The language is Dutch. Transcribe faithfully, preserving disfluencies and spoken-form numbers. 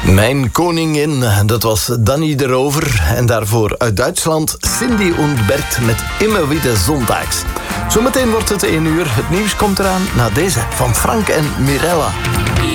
Mijn koningin, dat was Danny de Rover. En daarvoor uit Duitsland Cindy und Bert met Immer wieder Sonntags. Zometeen wordt het één uur. Het nieuws komt eraan na deze van Frank en Mirella.